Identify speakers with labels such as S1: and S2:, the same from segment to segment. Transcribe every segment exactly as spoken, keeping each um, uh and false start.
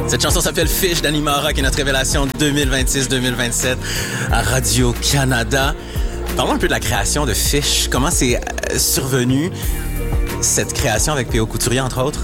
S1: Cette chanson s'appelle Fish d'Annie Mara, qui est notre révélation deux mille vingt-six deux mille vingt-sept à Radio-Canada. Parlons un peu de la création de Fish. Comment c'est survenu, cette création avec P O Couturier, entre autres?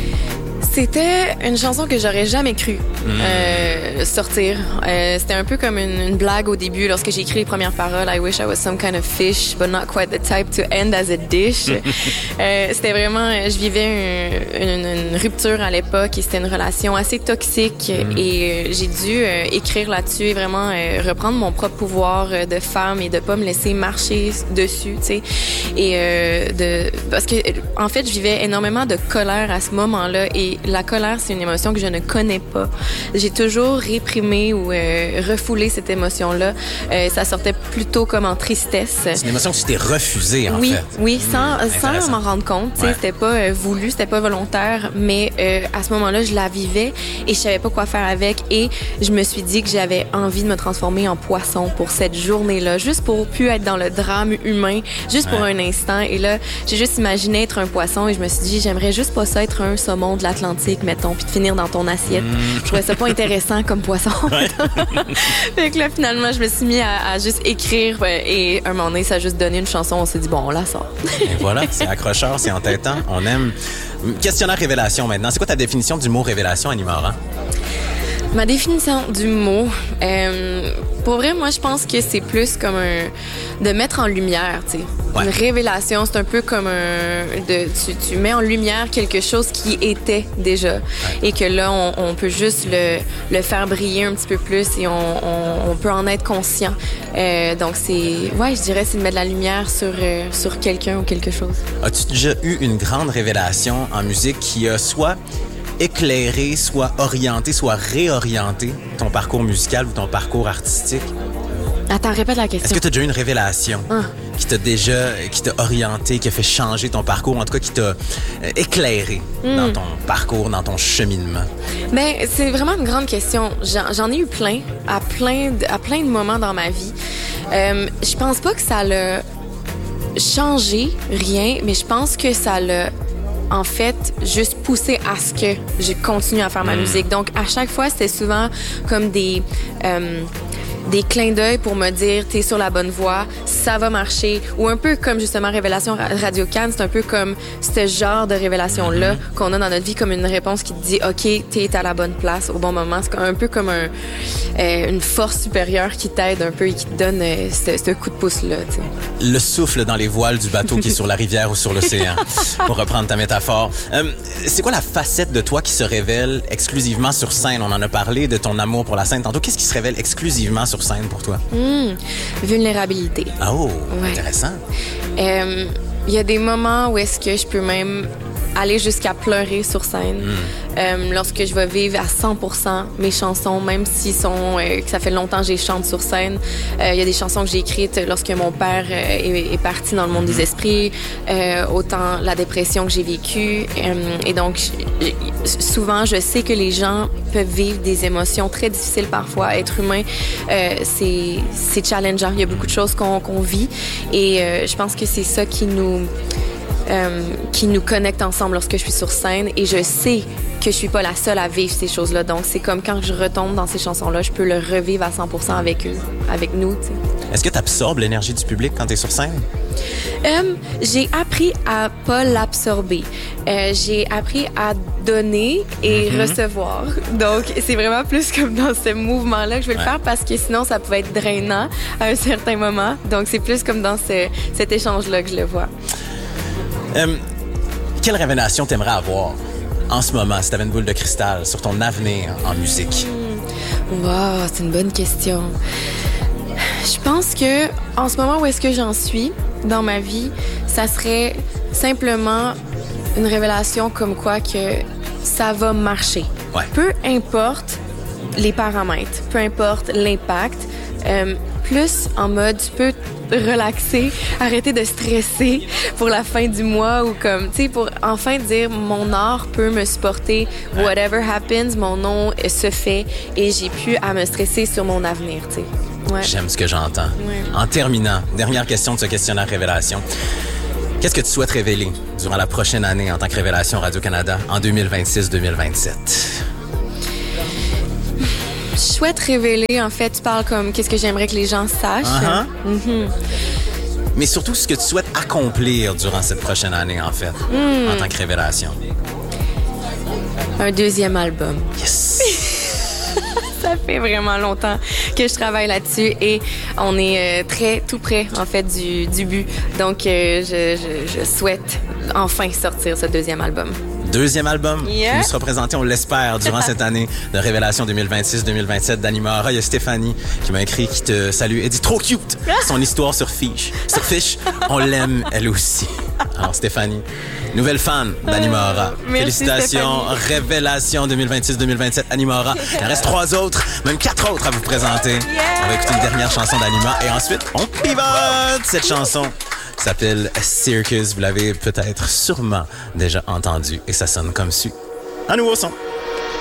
S2: C'était une chanson que j'aurais jamais cru mmh. euh, sortir. Euh, c'était un peu comme une, une blague au début lorsque j'ai écrit les premières paroles. I wish I was some kind of fish, but not quite the type to end as a dish. euh, c'était vraiment, je vivais un, une, une rupture à l'époque et c'était une relation assez toxique mmh. et euh, j'ai dû euh, écrire là-dessus et vraiment euh, reprendre mon propre pouvoir euh, de femme et de pas me laisser marcher dessus, tu sais. Et euh, de, parce que en fait, je vivais énormément de colère à ce moment-là et la colère, c'est une émotion que je ne connais pas. J'ai toujours réprimé ou euh, refoulé cette émotion-là. Euh, ça sortait plutôt comme en tristesse.
S1: C'est une émotion que tu t'es refusée, en
S2: oui,
S1: fait.
S2: Oui, sans,
S1: mmh,
S2: sans m'en rendre compte. Ouais. C'était pas euh, voulu, c'était pas volontaire, mais euh, à ce moment-là, je la vivais et je savais pas quoi faire avec. Et je me suis dit que j'avais envie de me transformer en poisson pour cette journée-là, juste pour plus être dans le drame humain, juste ouais. pour un instant. Et là, j'ai juste imaginé être un poisson et je me suis dit, j'aimerais juste pas ça être un saumon de l'Atlantique, mettons, puis de finir dans ton assiette. Mmh. Je trouvais ça pas intéressant comme poisson. Ouais. Fait que là, finalement, je me suis mis à, à juste écrire ouais, et un moment donné, ça a juste donné une chanson. On s'est dit, bon, on la sort.
S1: Et voilà, c'est accrocheur, c'est entêtant. On aime. Questionnaire révélation maintenant. C'est quoi ta définition du mot révélation, Annie Mara?
S2: Ma définition du mot, euh, pour vrai, moi, je pense que c'est plus comme un, de mettre en lumière, tu sais. Ouais. Une révélation, c'est un peu comme un, de, tu, tu mets en lumière quelque chose qui était déjà. Ouais. Et que là, on, on peut juste le, le faire briller un petit peu plus et on, on, on peut en être conscient. Euh, donc, c'est, ouais, je dirais, c'est de mettre de la lumière sur, euh, sur quelqu'un ou quelque chose.
S1: As-tu déjà eu une grande révélation en musique qui a soit éclairer, soit orienter, soit réorienter ton parcours musical ou ton parcours artistique?
S2: Attends, répète la question.
S1: Est-ce que tu as déjà eu une révélation ah. qui t'a déjà, qui t'a orienté, qui a fait changer ton parcours, en tout cas qui t'a éclairé mm. dans ton parcours, dans ton cheminement?
S2: Ben, c'est vraiment une grande question. J'en, j'en ai eu plein, à plein de, à plein de moments dans ma vie. Euh, je pense pas que ça l'a changé, rien, mais je pense que ça l'a en fait, juste pousser à ce que je continue à faire ma musique. Donc, à chaque fois, c'était souvent comme des... Euh, des clins d'œil pour me dire t'es sur la bonne voie, ça va marcher, ou un peu comme justement Révélation Radio-Can, c'est un peu comme ce genre de révélation-là mm-hmm. qu'on a dans notre vie, comme une réponse qui te dit ok, t'es à la bonne place au bon moment. C'est un peu comme un, euh, une force supérieure qui t'aide un peu et qui te donne euh, ce, ce coup de pouce-là. T'sais.
S1: Le souffle dans les voiles du bateau qui est sur la rivière ou sur l'océan, pour reprendre ta métaphore. Euh, c'est quoi la facette de toi qui se révèle exclusivement sur scène? On en a parlé de ton amour pour la scène tantôt. Qu'est-ce qui se révèle exclusivement sur scène pour toi?
S2: Mmh, vulnérabilité.
S1: Oh, ouais. Intéressant.
S2: Il euh, y a des moments où est-ce que je peux même aller jusqu'à pleurer sur scène. Mm. Euh, lorsque je vais vivre à cent pour cent mes chansons, même si sont, euh, que ça fait longtemps que je les chante sur scène. Il euh, y a des chansons que j'ai écrites lorsque mon père euh, est, est parti dans le monde mm. des esprits, euh, autant la dépression que j'ai vécue. Euh, et donc, je, souvent, je sais que les gens peuvent vivre des émotions très difficiles parfois. Être humain, euh, c'est, c'est challengeant. Il y a beaucoup de choses qu'on, qu'on vit. Et euh, je pense que c'est ça qui nous... Euh, qui nous connecte ensemble lorsque je suis sur scène et je sais que je suis pas la seule à vivre ces choses-là. Donc, c'est comme quand je retombe dans ces chansons-là, je peux le revivre à cent pour cent avec eux, avec nous, tu sais.
S1: Est-ce que tu absorbes l'énergie du public quand tu es sur scène?
S2: Euh, j'ai appris à pas l'absorber. Euh, j'ai appris à donner et mm-hmm. recevoir. Donc, c'est vraiment plus comme dans ce mouvement-là que je vais ouais. le faire parce que sinon, ça pouvait être drainant à un certain moment. Donc, c'est plus comme dans ce, cet échange-là que je le vois.
S1: Euh, quelle révélation t'aimerais avoir en ce moment si t'avais une boule de cristal sur ton avenir en musique?
S2: Mmh. Wow, c'est une bonne question. Je pense que en ce moment où est-ce que j'en suis dans ma vie, ça serait simplement une révélation comme quoi que ça va marcher.
S1: Ouais.
S2: Peu importe les paramètres, peu importe l'impact, euh, plus en mode tu peux relaxer, arrêter de stresser pour la fin du mois ou comme, tu sais, pour enfin dire mon art peut me supporter, whatever happens, mon nom se fait et j'ai plus à me stresser sur mon avenir, tu sais. Ouais.
S1: J'aime ce que j'entends. Ouais. En terminant, dernière question de ce questionnaire Révélation. Qu'est-ce que tu souhaites révéler durant la prochaine année en tant que Révélation Radio-Canada en deux mille vingt-six deux mille vingt-sept?
S2: Je souhaite révéler, en fait, tu parles comme qu'est-ce que j'aimerais que les gens sachent.
S1: Uh-huh.
S2: Mm-hmm.
S1: Mais surtout, ce que tu souhaites accomplir durant cette prochaine année, en fait, mm. en tant que révélation.
S2: Un deuxième album.
S1: Yes!
S2: Ça fait vraiment longtemps que je travaille là-dessus et on est euh, très tout près, en fait, du, du but. Donc, euh, je, je, je souhaite enfin sortir ce deuxième album.
S1: Deuxième album
S2: yeah.
S1: qui nous sera présenté, on l'espère, durant cette année de Révélation deux mille vingt-six deux mille vingt-sept d'Anima Aura. Il y a Stéphanie qui m'a écrit, qui te salue. Elle dit « Trop cute! » Son histoire sur Fiche. Sur Fiche, on l'aime, elle aussi. Alors, Stéphanie, nouvelle fan d'Anima Aura.
S2: Merci,
S1: félicitations.
S2: Stéphanie.
S1: Révélation deux mille vingt-six deux mille vingt-sept Anima Aura. Il en reste trois autres, même quatre autres à vous présenter.
S2: Yeah.
S1: On va écouter une dernière chanson d'Anima et ensuite, on pivote. Cette chanson s'appelle Circus. Vous l'avez peut-être sûrement déjà entendu et ça sonne comme su. Un nouveau son.